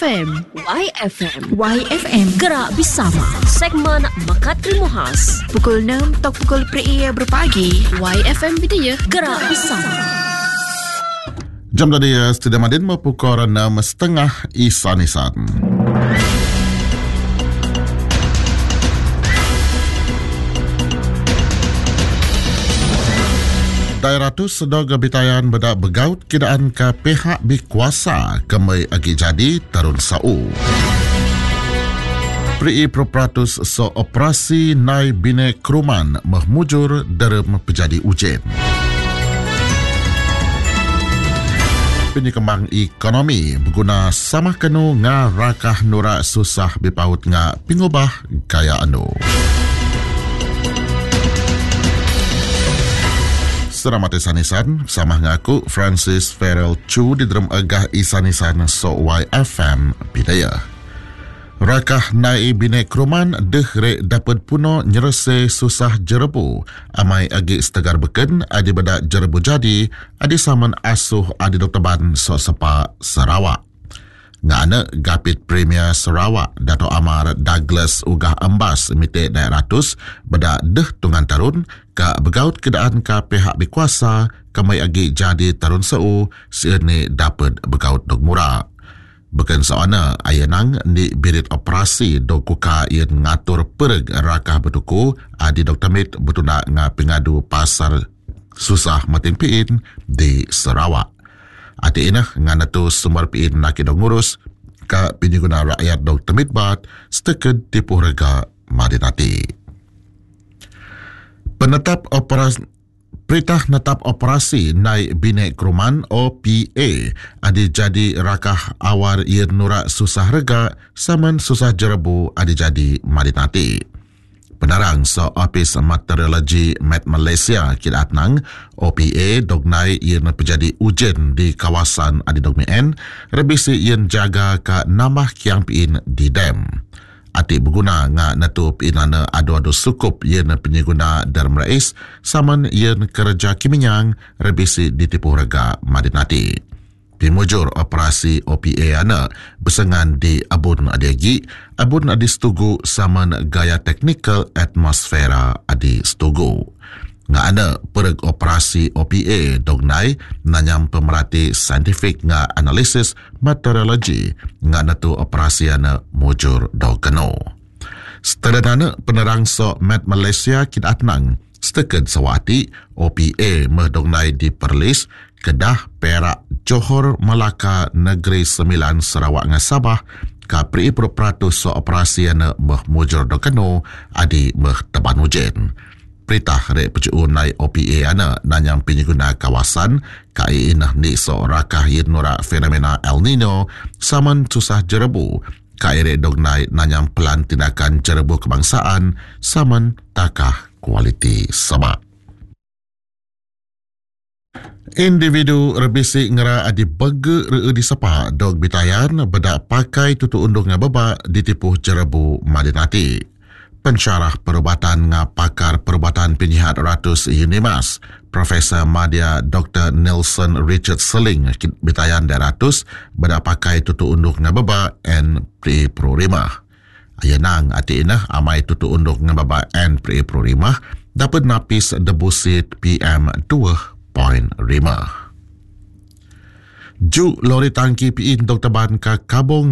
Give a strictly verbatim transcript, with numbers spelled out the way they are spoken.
M. Y F M. Y F M. Gerak bersama. Segmen Mekat Krimuhas. Pukul enam atau pukul pria berpagi. Y F M Bidaya. Gerak bersama. Jam tadi Studio Madin pukul enam setengah Isan-Isan. Daerah tu sedang gebitayan bedak begaut kidaan ke pihak berkuasa kemai agi jadi tarun sau. Pri propratus so operasi nai bine keruman mahmujur dalam pejadi ujian. Penyekembang ekonomi berguna sama kenu nga rakah nura susah bipaut nga pingubah gaya anu. Selamat Isan-Isan, sama ngaku Francis Farrell Chu di dalam agah Isan-Isan so Y F M Bidaya. Rakah nai bine keruman dehre dapat puno nyerese susah jerebu. Amai agi setegar beken adi bedak jerebu jadi adi saman asuh adi Doktor Ban so sepa Sarawak. Ngana Gapit Premier Sarawak Dato' Amar Douglas Ugah Embas mite daerah ratus bedak deh tungan tarun ka begaut kedaan ka pihak berkuasa kemai agi jadi tarun seu siene dapat begaut dog murah. Bukan soana ayanang ni birit operasi dog kuka ien ngatur pereg rakah betuku adi Doktor Mit betuna nga pengadu pasar susah matin piin di Sarawak. Ati inah ngana tu sumber piin nak dog ngurus ka pinjuguna rakyat dog temitbat steked tipu rega madinati. Penetap operasi Perintah netap operasi nai bine keruman O P A adi jadi rakah awar ien nura susah rega saman susah jerebu adi jadi madinati. Penarang so Office Meteorologi Met Malaysia kidat nang O P A dog nai ien pejadi ujian di kawasan adi dog mien rebisi ien jaga ka namah kiang piin di dam. Ati berguna nga natu piinana adu-adu sukup ien penyeguna Darm Rais saman ien kerja kiminyang rebisi ditipu rega madinati. Pimujur operasi O P A ana bersengan di Abun Adiagi, Abun Adi Setugu saman gaya teknikal atmosfera Adi Setugu. Nga ana pereg operasi O P A dognai nanyam pemerhati saintifik nga analisis meteorologi nga natu operasi ana mujur dogano. Setelah penerang so Met Malaysia kidatnang steked sawati O P A mehdognai di Perlis, Kedah, Perak, Johor, Melaka, Negeri Sembilan, Sarawak ngan Sabah ka pri peratus so operasi ana meh mujur dogano adi meh teban ujian. Perintah rek pecuun nai O P A ana nanyang penyeguna kawasan kai inah ni so rakah yin nura fenomena El Nino saman susah jerebu kai rek dog nai nanyang pelan tindakan jerebu kebangsaan saman takah kualiti sebab. Individu rebisi ngera adi bege reu di sepa dog bitayan bedak pakai tutu undung nga beba ditipuh jerebu madinati. Pensyarah perubatan nga pakar perubatan penyihat ratus Unimas, Profesor Madya Doktor Nelson Richard Seling bitayan dari ratus bedak pakai tutu undung nga beba N P Pro Rimah. Ayanang ati inah amai tutu undung nga beba N P Pro Rimah dapat napis debusit P M dua titik lima. Ju lori tangki piin Doktor Ban ka Kabong